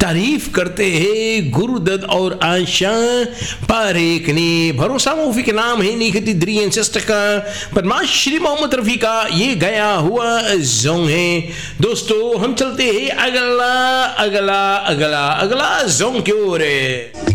तारीफ करते हैं गुरुदत्त और आशा पारेख ने। भरोसा मूवी के नाम है निखित द्रियन सिस्टर का, बदमाश श्री मोहम्मद रफी का ये गया हुआ जोंग है। दोस्तों हम चलते हैं अगला अगला अगला अगला जोंग की ओर।